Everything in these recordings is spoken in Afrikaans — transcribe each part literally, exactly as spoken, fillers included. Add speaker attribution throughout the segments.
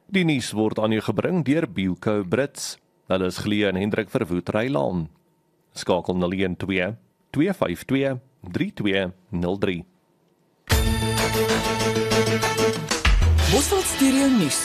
Speaker 1: Die nuus word aan u gebring deur Bilco Brits. Hulle is geleë in Hendrik Verwoerd Rylaan. Skakel nul een twee twee vyf twee drie twee nul drie.
Speaker 2: Bosveld Stereo Nuus.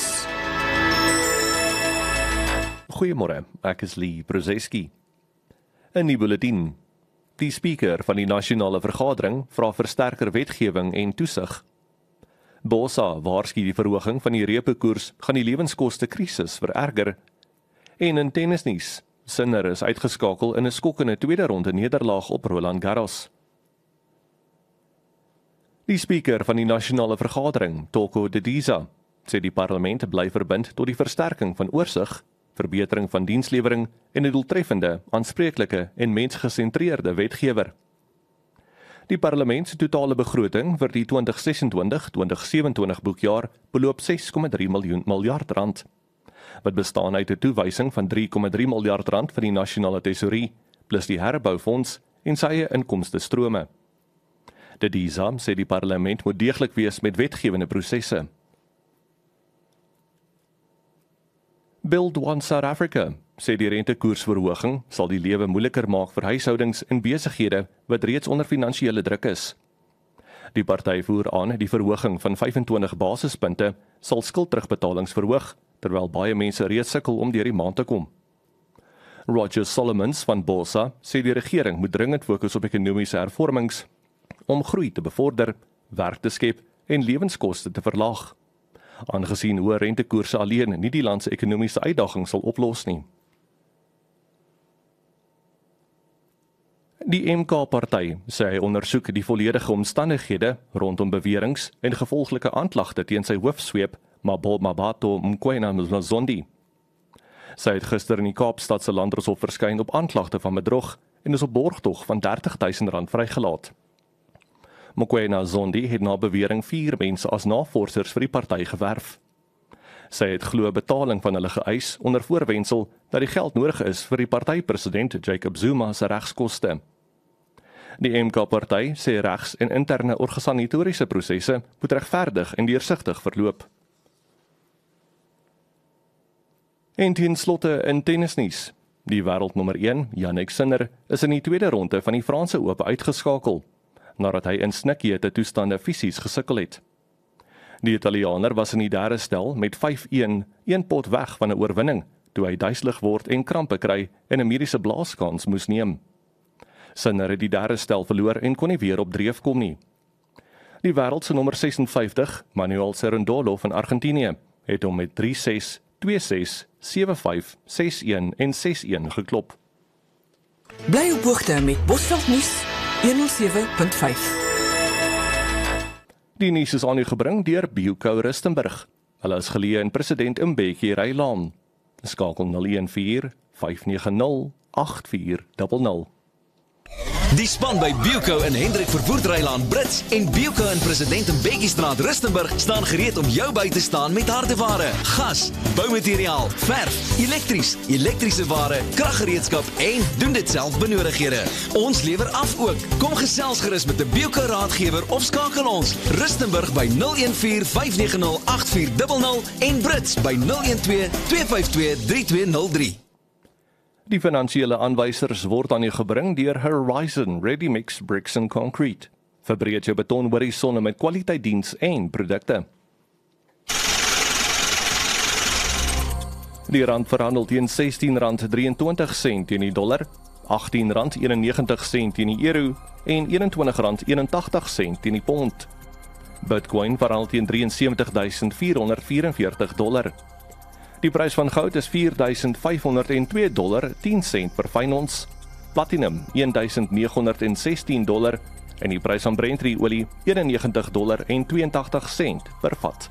Speaker 1: Goeiemôre, ek is Lee Brzeski. 'n Nuwe bulletin. Die spreker van die nasionale vergadering vra vir sterker wetgewing en toesig. Bosa waarsku die verhoging van die reepekoers gaan die lewenskoste krisis vererger. En in tennisnuus, Sinner is uitgeskakel in 'n skokkende tweede ronde nederlaag op Roland Garros. Die spreker van die nasionale vergadering, Toko Didiza, sê die parlement bly verbind tot die versterking van oorsig, verbetering van dienslewering en 'n doeltreffende, aanspreeklike en mensgesentreerde wetgewer. Die parlement se totale begroting vir die twintig sesentwintig twintig sewenentwintig boekjaar beloop ses komma drie miljoen miljard rand, wat bestaan uit 'n toewysing van drie komma drie miljard rand vir die nasionale tesourie, plus die herboufonds en sy eie inkomstestrome. De Diza sê die parlement moet deeglik wees met wetgewende prosesse. Build One South Africa sê die rentekoersverhoging sal die lewe moeiliker maak vir huishoudings en besighede wat reeds onder finansiële druk is. Die party voer aan die verhoging van vyfentwintig basispunte sal skuldterugbetalings verhoog, terwyl baie mense reeds sukkel om deur die maand te kom. Roger Solomons van Bosa sê die regering moet dringend fokus op ekonomiese hervormings om groei te bevorder, werk te skep en lewenskoste te verlaag, aangesien hoë rentekoerse alleen nie die land se ekonomiese uitdagings sal oplos nie. Die M K-party sê hy ondersoek die volledige omstandighede rondom beweringe en gevolglike aanklagte teen sy hoofsweep, Mabato Mokoena Zondi. Sy het gister in die Kaapstadse Landdroshof verskyn op aanklagte van bedrog en is op borgtog van dertig duisend rand vrygelaat. Mokoena Zondi het na bewering vier mense as navorsers vir die party gewerf. Sy het glo betaling van hulle geëis onder voorwendsel dat die geld nodig is vir die partypresident Jacob Zuma se regskoste. Die M K-party sê regs- en interne organisatoriese prosesse moet regverdig en deursigtig verloop. En ten slotte in tennisnuus. Die wêreldnommer een, Jannik Sinner, is in die tweede ronde van die Franse Ope uitgeskakel, nadat hy in snikjete toestande fisies gesukkel het. Die Italianer was in die derde stel met vyf een, een pot weg van 'n oorwinning, toe hy duiselig word en krampe kry en 'n mediese blaaskans moes neem. Sinner het die derde stel verloor en kon nie weer op dreef kom nie. Die wêreld se nommer ses en vyftig, Manuel Cerundolo van Argentinië, het hom met drie ses, twee ses, sewe vyf, ses een en ses een geklop.
Speaker 2: Bly op hoogte met Bosveld Nuus honderdsewe punt vyf.
Speaker 1: Die nuus is aan u gebring deur Bilco Rustenburg. Hulle is geleë in President Mbeki Rylaan. Skakel nul een vier vyf nege nul agt vier nul nul.
Speaker 3: Die span by Bilco in Hendrik Verwoerd Rylaan Brits en Bilco in President Mbeki-straat Rustenburg staan gereed om jou by te staan met hardeware, gas, boumateriaal, verf, elektries, elektriese ware, kraggereedskap en doen dit self benodighede. Ons lewer af ook. Kom gesels gerus met 'n Bilco raadgewer of skakel ons Rustenburg by nul een vier vyf nege nul agt vier nul nul en Brits by nul een twee twee vyf twee drie twee nul drie.
Speaker 1: Die finansiële aanwysers word aan u gebring deur Horizon Ready Mix Bricks and Concrete. Verbreek jou beton horisonne met kwaliteit diens en produkte. Die rand verhandel teen sestien rand drieëntwintig sent teen die dollar, agtien rand eenennegentig sent teen die euro en eenentwintig rand eenentagtig sent teen die pond. Bitcoin verhandel teen drie sewe drie vier vyf vier dollar. Die prys van goud is vier duisend vyf honderd twee dollar tien sent per fyn ons, platinum een duisend nege honderd sestien dollar en die prys van Brent-olie eenennegentig dollar en tweeëntagtig sent per vat.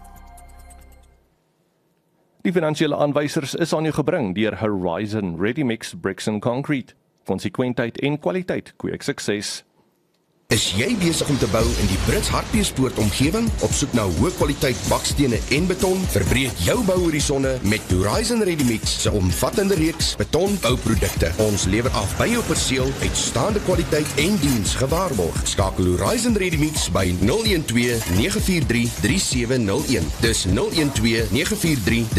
Speaker 1: Die finansiële aanwysers is aan u gebring deur Horizon Ready Mix Bricks and Concrete. Konsekwentheid en kwaliteit kweek sukses.
Speaker 4: Is jy besig om te bou in die Brits Hartbeespoort omgewing? Op soek na hoë kwaliteit bakstene en beton? Verbreek jou bouhorisonne met Horizon Ready Mix se omvattende reeks betonbouprodukte. Ons lewer af by jou perseel uitstaande kwaliteit en diens gewaarborg. Skakel Horizon Ready Mix by nul een twee nege vier drie drie sewe nul een. Dis nul een twee nege vier drie